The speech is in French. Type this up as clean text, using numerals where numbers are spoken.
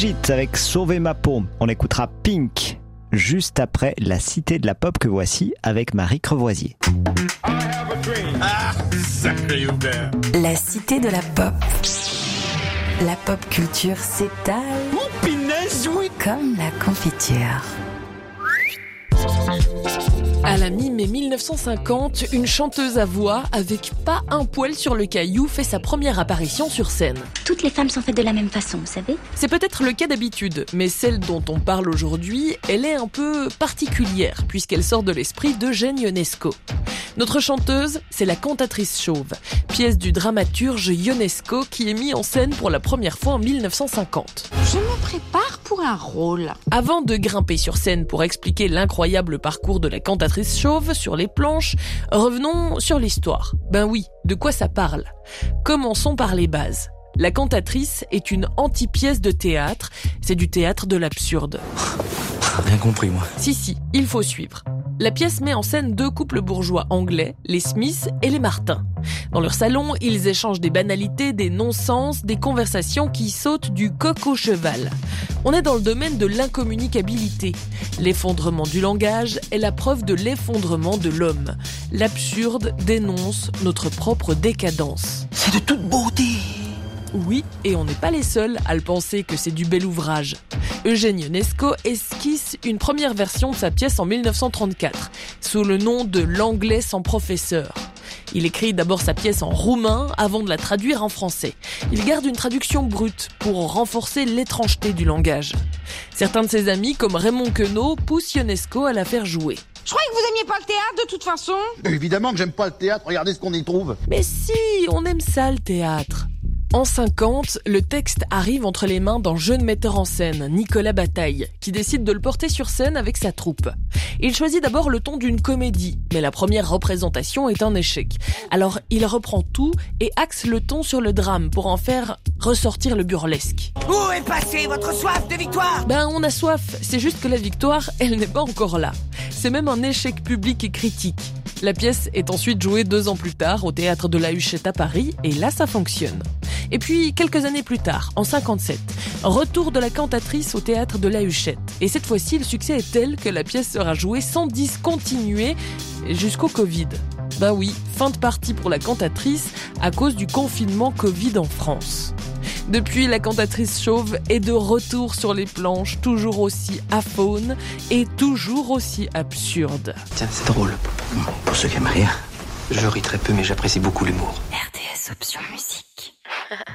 Brigitte avec Sauver ma peau. On écoutera Pink juste après la Cité de la Pop que voici avec Marie Crevoisier. Ah, sacré Hubert. La Cité de la Pop. La pop culture s'étale comme la confiture. À la mi-mai 1950, une chanteuse à voix avec pas un poil sur le caillou fait sa première apparition sur scène. Toutes les femmes sont faites de la même façon, vous savez. C'est peut-être le cas d'habitude, mais celle dont on parle aujourd'hui, elle est un peu particulière puisqu'elle sort de l'esprit d'Eugène Ionesco. Notre chanteuse, c'est la Cantatrice chauve, pièce du dramaturge Ionesco qui est mis en scène pour la première fois en 1950. Je me prépare pour un rôle. Avant de grimper sur scène pour expliquer l'incroyable parcours de la Cantatrice chauve sur les planches, revenons sur l'histoire. Ben oui, de quoi ça parle ? Commençons par les bases. La Cantatrice est une anti-pièce de théâtre, c'est du théâtre de l'absurde. Rien compris, moi. Si, il faut suivre. La pièce met en scène deux couples bourgeois anglais, les Smiths et les Martin. Dans leur salon, ils échangent des banalités, des non-sens, des conversations qui sautent du coq au cheval. On est dans le domaine de l'incommunicabilité. L'effondrement du langage est la preuve de l'effondrement de l'homme. L'absurde dénonce notre propre décadence. C'est de toute beauté. Oui, et on n'est pas les seuls à le penser que c'est du bel ouvrage. Eugène Ionesco esquisse une première version de sa pièce en 1934, sous le nom de L'Anglais sans professeur. Il écrit d'abord sa pièce en roumain avant de la traduire en français. Il garde une traduction brute pour renforcer l'étrangeté du langage. Certains de ses amis, comme Raymond Queneau, poussent Ionesco à la faire jouer. Je croyais que vous aimiez pas le théâtre de toute façon. Évidemment que j'aime pas le théâtre, regardez ce qu'on y trouve. Mais si, on aime ça le théâtre. En 50, le texte arrive entre les mains d'un jeune metteur en scène, Nicolas Bataille, qui décide de le porter sur scène avec sa troupe. Il choisit d'abord le ton d'une comédie, mais la première représentation est un échec. Alors il reprend tout et axe le ton sur le drame pour en faire ressortir le burlesque. Où est passée votre soif de victoire ? Ben on a soif, c'est juste que la victoire, elle n'est pas encore là. C'est même un échec public et critique. La pièce est ensuite jouée 2 ans plus tard au théâtre de la Huchette à Paris et là ça fonctionne. Et puis, quelques années plus tard, en 57, retour de la Cantatrice au théâtre de la Huchette. Et cette fois-ci, le succès est tel que la pièce sera jouée sans discontinuer jusqu'au Covid. Ben oui, fin de partie pour la Cantatrice à cause du confinement Covid en France. Depuis, la Cantatrice chauve est de retour sur les planches, toujours aussi aphone et toujours aussi absurde. Tiens, c'est drôle. Pour ceux qui aiment rire, je ris très peu mais j'apprécie beaucoup l'humour. RDS Option Musique.